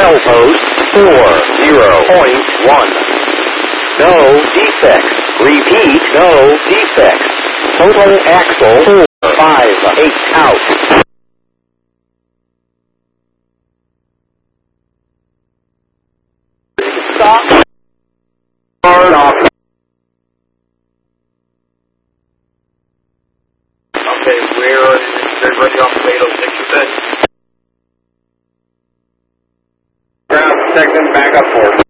milepost 40.1. No defects. Repeat, no defects. Total axle 458 out. Stop. Hard off. Okay, we're ready off the 806, you said? Ground, protect them, back up for us.